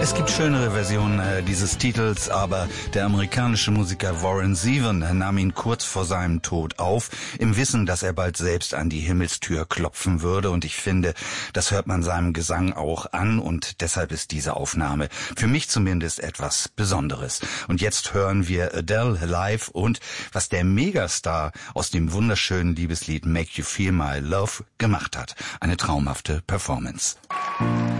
Es gibt schönere Versionen dieses Titels, aber der amerikanische Musiker Warren Zevon nahm ihn kurz vor seinem Tod auf, im Wissen, dass er bald selbst an die Himmelstür klopfen würde. Und ich finde, das hört man seinem Gesang auch an, und deshalb ist diese Aufnahme für mich zumindest etwas Besonderes. Und jetzt hören wir Adele live und was der Megastar aus dem wunderschönen Liebeslied Make You Feel My Love gemacht hat. Eine traumhafte Performance.